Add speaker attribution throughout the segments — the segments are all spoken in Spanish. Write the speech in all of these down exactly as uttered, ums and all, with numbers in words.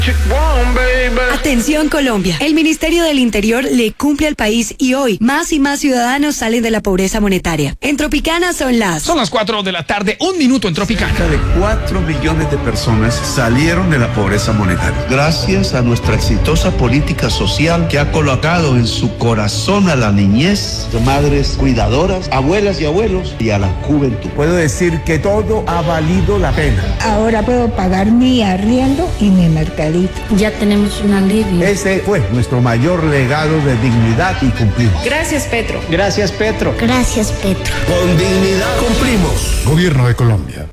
Speaker 1: Atención Colombia, el Ministerio del Interior le cumple al país y hoy más y más ciudadanos salen de la pobreza monetaria. En Tropicana son las...
Speaker 2: Son las cuatro de la tarde, un minuto en Tropicana.
Speaker 3: Cerca de cuatro millones de personas salieron de la pobreza monetaria. Gracias a nuestra exitosa política social que ha colocado en su corazón a la niñez, de madres cuidadoras, abuelas y abuelos y a la juventud.
Speaker 4: Puedo decir que todo ha valido la pena.
Speaker 5: Ahora puedo pagar mi arriendo y mi mercadito.
Speaker 6: Ya tenemos un alivio.
Speaker 4: Ese fue nuestro mayor legado de dignidad y cumplimos.
Speaker 7: Gracias, Petro.
Speaker 8: Gracias, Petro.
Speaker 6: Gracias, Petro.
Speaker 3: Con dignidad cumplimos.
Speaker 9: Gobierno de Colombia.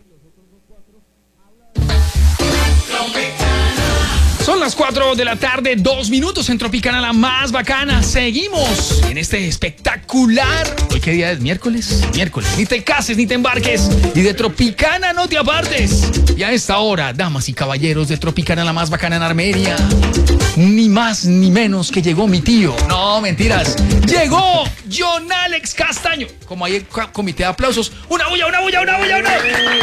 Speaker 2: Son las cuatro de la tarde, dos minutos en Tropicana, la más bacana. Seguimos en este espectacular... ¿Hoy qué día es? ¿Miércoles? Miércoles. Ni te cases, ni te embarques. Y de Tropicana no te apartes. Y a esta hora, damas y caballeros de Tropicana, la más bacana en Armenia. Ni más ni menos que llegó mi tío. No, mentiras. Llegó John Alex Castaño. Como hay el comité de aplausos. Una bulla, una bulla, una bulla, una.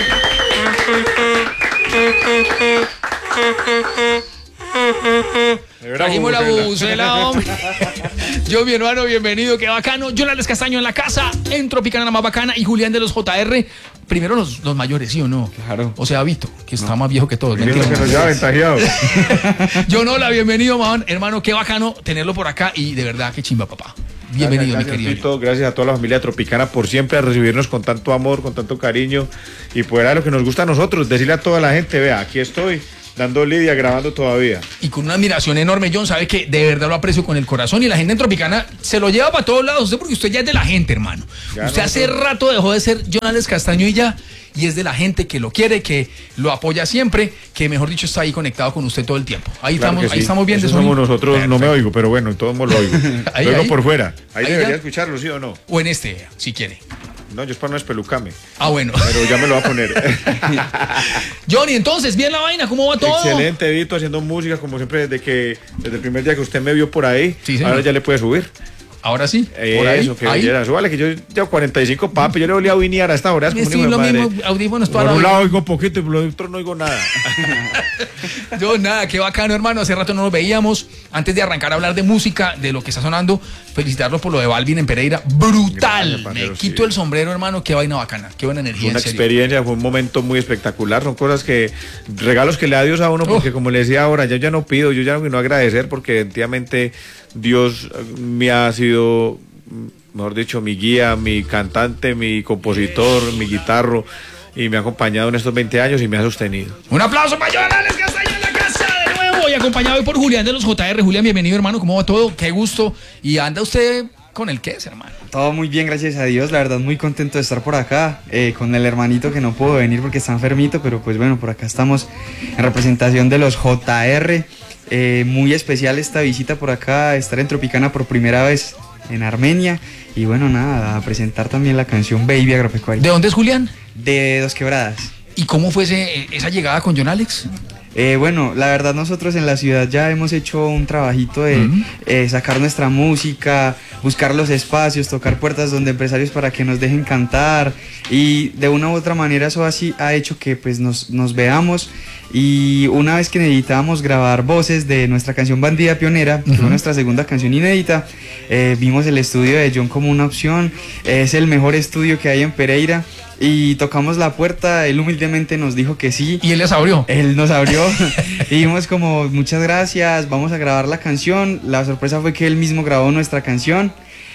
Speaker 2: Trajimos la bucela, hombre. Yo, mi hermano, bienvenido, qué bacano. John Alex Castaño en la casa, en Tropicana la más bacana, y Julián de los J R. Primero los, los mayores, ¿sí o no?
Speaker 8: Claro.
Speaker 2: O sea, Vito, que está no. más viejo que todos.
Speaker 8: Que nos lleva aventajados.
Speaker 2: John, hola, bienvenido, man. Hermano, qué bacano tenerlo por acá y de verdad, qué chimba, papá. Bienvenido,
Speaker 8: gracias,
Speaker 2: mi querido.
Speaker 8: Vito, gracias a toda la familia Tropicana por siempre recibirnos con tanto amor, con tanto cariño y poder a lo que nos gusta a nosotros, decirle a toda la gente, vea, aquí estoy. Dando lidia, grabando todavía.
Speaker 2: Y con una admiración enorme, John, sabe que de verdad lo aprecio con el corazón y la gente en Tropicana se lo lleva para todos lados. Usted porque usted ya es de la gente, hermano. Ya usted no, hace no. rato dejó de ser John Alex Castaño y ya, y es de la gente que lo quiere, que lo apoya siempre, que mejor dicho está ahí conectado con usted todo el tiempo. Ahí
Speaker 8: claro
Speaker 2: estamos,
Speaker 8: sí.
Speaker 2: ahí estamos bien.
Speaker 8: Eso
Speaker 2: de
Speaker 8: somos
Speaker 2: sonido.
Speaker 8: nosotros, perfecto. No me oigo, pero bueno, todos lo oigo.
Speaker 2: ahí,
Speaker 8: Luego
Speaker 2: ahí.
Speaker 8: por fuera. Ahí, ahí debería
Speaker 2: ya.
Speaker 8: escucharlo, ¿sí o no?
Speaker 2: O en este, si quiere.
Speaker 8: No, yo es para no espelucarme.
Speaker 2: Ah, bueno.
Speaker 8: Pero ya me lo va a poner.
Speaker 2: Johnny, entonces, ¿bien la vaina? ¿Cómo va todo?
Speaker 8: Excelente, Vito, haciendo música, como siempre, desde que desde el primer día que usted me vio por ahí.
Speaker 2: Sí, señor.
Speaker 8: Ahora ya le puede subir.
Speaker 2: Ahora sí.
Speaker 8: Eh,
Speaker 2: por ahí.
Speaker 8: Eso, que
Speaker 2: ahí.
Speaker 8: Era, súbale, que yo llevo cuarenta y cinco papi, yo le volví a viniar a esta hora. Es como
Speaker 2: sí, lo mismo, audífonos
Speaker 8: por un lado oigo poquito y por el otro no oigo nada.
Speaker 2: Yo nada, qué bacano, hermano. Hace rato no nos veíamos. Antes de arrancar a hablar de música, de lo que está sonando, felicitarlos por lo de Balvin en Pereira. Brutal. Gracias, Pandero, me quito sí. el sombrero, hermano. Qué vaina bacana. Qué buena energía.
Speaker 8: Fue una experiencia, fue un momento muy espectacular. Son cosas que, regalos que le da Dios a uno, porque oh. como le decía ahora, yo ya no pido, yo ya no quiero agradecer, porque definitivamente Dios me ha sido, mejor dicho, mi guía, mi cantante, mi compositor, mi guitarro, y me ha acompañado en estos veinte años y me ha sostenido.
Speaker 2: Un aplauso para John Alex Castaño en la casa de nuevo, y acompañado hoy por Julián de los J R. Julián, bienvenido, hermano, ¿cómo va todo? Qué gusto. Y anda usted con el qué es, hermano.
Speaker 10: Todo muy bien, gracias a Dios, la verdad muy contento de estar por acá, eh, con el hermanito que no pudo venir porque está enfermito, pero pues bueno, por acá estamos en representación de los J R. Eh, muy especial esta visita por acá, estar en Tropicana por primera vez en Armenia, y bueno, nada, a presentar también la canción Baby Agropecuaria.
Speaker 2: ¿De dónde es Julián?
Speaker 10: De Dos Quebradas.
Speaker 2: ¿Y cómo fue ese, esa llegada con John Alex?
Speaker 10: Eh, bueno, la verdad nosotros en la ciudad ya hemos hecho un trabajito de uh-huh. eh, sacar nuestra música, buscar los espacios, tocar puertas donde empresarios para que nos dejen cantar, y de una u otra manera eso así ha hecho que pues nos, nos veamos. Y una vez que necesitábamos grabar voces de nuestra canción Bandida Pionera, uh-huh. que fue nuestra segunda canción inédita, eh, vimos el estudio de John como una opción. Es el mejor estudio que hay en Pereira. Y tocamos la puerta, él humildemente nos dijo que sí.
Speaker 2: ¿Y él les abrió?
Speaker 10: Él nos abrió. Y dijimos como, muchas gracias, vamos a grabar la canción. La sorpresa fue que él mismo grabó nuestra canción.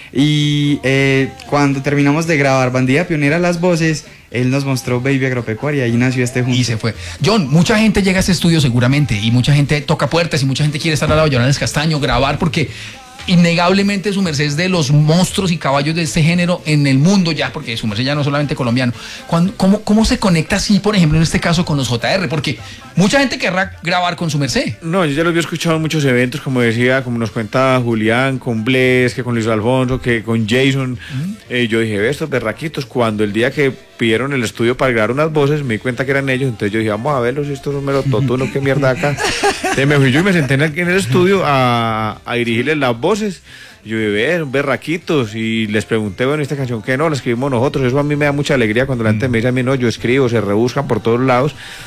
Speaker 10: Y eh, cuando terminamos de grabar Bandida Pionera las voces, él nos mostró Baby Agropecuaria y nació este junto.
Speaker 2: Y se fue. John, mucha gente llega a este estudio seguramente, y mucha gente toca puertas, y mucha gente quiere estar al lado de John Alex Castaño, grabar, porque innegablemente su merced es de los monstruos y caballos de este género en el mundo ya, porque su merced ya no es solamente colombiano. Cuando, ¿cómo, ¿Cómo se conecta así, por ejemplo, en este caso con los J R? Porque mucha gente querrá grabar con su merced.
Speaker 8: No, yo ya los había escuchado en muchos eventos, como decía, como nos cuenta Julián, con Bless, que con Luis Alfonso, que con Jason. Uh-huh. eh, yo dije, ve, estos berraquitos, cuando el día que pidieron el estudio para grabar unas voces, me di cuenta que eran ellos, entonces yo dije, vamos a verlos, estos son mero totunos, qué mierda acá. Entonces me fui yo y me senté en el, en el estudio a, a dirigirles las voces. Yo dije, berraquitos, y les pregunté, bueno, esta canción que no, la escribimos nosotros. Eso a mí me da mucha alegría cuando la gente me dice a mí, no, yo escribo, se rebuscan por todos lados.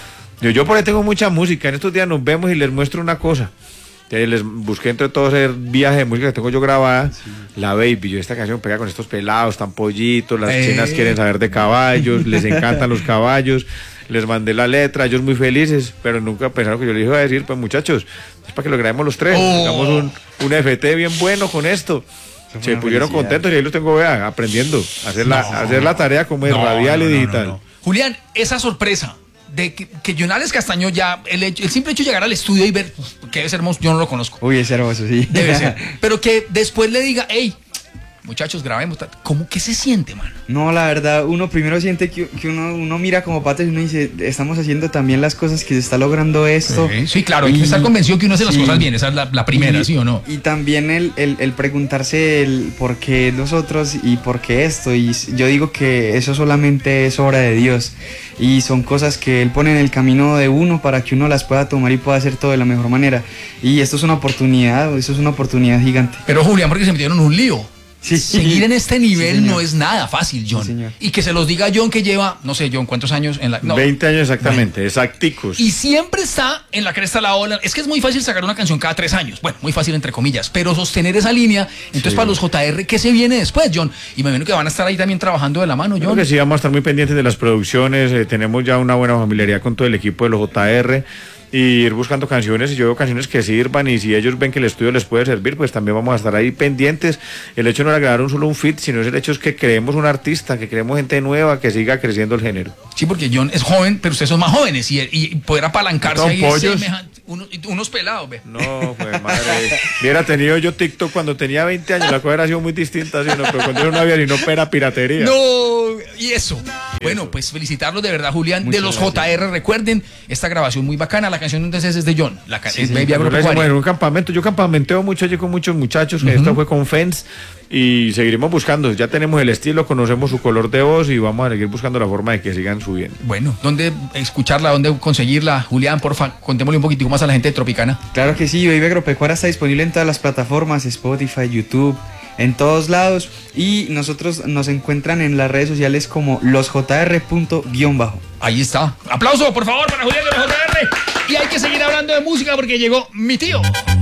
Speaker 8: Yo, yo por ahí tengo mucha música. En estos días nos vemos y les muestro una cosa. Eh, les busqué entre todos el viaje de música que tengo yo grabada, sí. La Baby. Yo esta canción pega con estos pelados, tan pollitos, las eh. chinas quieren saber de caballos, les encantan los caballos. Les mandé la letra, ellos muy felices, pero nunca pensaron que yo les iba a decir, pues muchachos, es para que lo grabemos los tres, oh. Hagamos un, un F T bien bueno con esto. Se pusieron contentos y ahí los tengo, vea, aprendiendo, a hacer, no. la, a hacer la tarea como es no, radial no, no, y digital. No, no.
Speaker 2: Julián, esa sorpresa de que, que Jonales Castaño ya, el, hecho, el simple hecho de llegar al estudio y ver que debe ser hermoso, yo no lo conozco.
Speaker 10: Uy, es hermoso, sí.
Speaker 2: Debe ser. Pero que después le diga, hey, muchachos, grabemos. ¿Cómo que se siente, mano?
Speaker 10: No, la verdad, uno primero siente que, que uno, uno mira como patas y uno dice, estamos haciendo también las cosas, que se está logrando esto.
Speaker 2: Sí, sí, claro, hay que estar convencido que uno hace las sí, cosas bien, esa es la, la primera,
Speaker 10: y,
Speaker 2: ¿sí o no?
Speaker 10: Y también el, el, el preguntarse el por qué nosotros y por qué esto, y yo digo que eso solamente es obra de Dios, y son cosas que Él pone en el camino de uno para que uno las pueda tomar y pueda hacer todo de la mejor manera, y esto es una oportunidad, eso es una oportunidad gigante.
Speaker 2: Pero Julián, porque se metieron en un lío.
Speaker 10: Sí,
Speaker 2: Seguir en este nivel sí, no es nada fácil, John.
Speaker 10: Sí,
Speaker 2: y que se los diga John, que lleva, no sé, John, ¿cuántos años en la...? No.
Speaker 8: veinte años exactamente, bueno. Exacticos.
Speaker 2: Y siempre está en la cresta de la ola. Es que es muy fácil sacar una canción cada tres años. Bueno, muy fácil entre comillas, pero sostener esa línea. Entonces, sí. Para los J R, ¿qué se viene después, John? Y me imagino que van a estar ahí también trabajando de la mano, John.
Speaker 8: Creo que sí, vamos a estar muy pendientes de las producciones. Eh, tenemos ya una buena familiaridad con todo el equipo de los J R. Y ir buscando canciones, y yo veo canciones que sirvan, y si ellos ven que el estudio les puede servir, pues también vamos a estar ahí pendientes. El hecho no era grabar un solo un feat, sino el hecho es que creemos un artista, que creemos gente nueva, que siga creciendo el género.
Speaker 2: Sí, porque John es joven, pero ustedes son más jóvenes, y, y poder apalancarse ahí semejante, unos, unos pelados, ve.
Speaker 8: No, pues madre, hubiera tenido yo TikTok cuando tenía veinte años, la cosa hubiera sido muy distinta, ¿sí? No, pero cuando yo no había ni no pera piratería.
Speaker 2: No, y eso. Y bueno, eso. Pues felicitarlos de verdad, Julián. Muchas de los gracias. J R, recuerden, esta grabación muy bacana, la canción entonces es de John, la canción sí,
Speaker 8: es Baby Agropecuaria. En un campamento, yo campamenteo mucho allí con muchos muchachos, uh-huh. Esto fue con Fens, y seguiremos buscando, ya tenemos el estilo, conocemos su color de voz, y vamos a seguir buscando la forma de que sigan subiendo.
Speaker 2: Bueno, ¿dónde escucharla, dónde conseguirla? Julián, porfa, contémosle un poquitico más a la gente de Tropicana.
Speaker 10: Claro que sí, Baby Agropecuaria está disponible en todas las plataformas, Spotify, YouTube, en todos lados, y nosotros nos encuentran en las redes sociales como losjr punto guión bajo.
Speaker 2: Ahí está. Aplauso, por favor, para Julián de los J R. Y hay que seguir hablando de música porque llegó mi tío.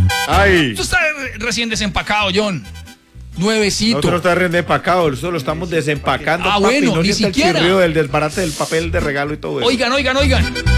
Speaker 8: Ay.
Speaker 2: Esto está recién desempacado, John. Nuevecito.
Speaker 8: Nosotros está recién desempacado, nosotros lo estamos desempacando.
Speaker 2: Ah,
Speaker 8: papi,
Speaker 2: bueno,
Speaker 8: no
Speaker 2: ni siquiera.
Speaker 8: El chirrido del desbarate del papel de regalo y todo eso.
Speaker 2: Oigan, oigan, oigan.